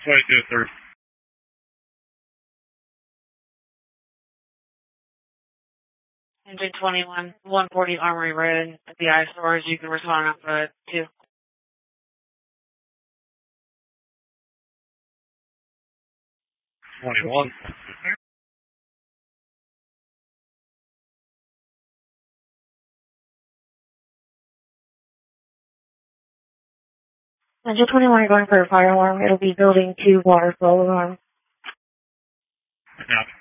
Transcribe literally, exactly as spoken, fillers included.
twenty-two, third. Engine twenty-one, one forty Armory Road at the I storage. You can respond up uh, two. twenty-one. Engine twenty-one, you're going for a fire alarm. It'll be building two water flow alarm. Yeah.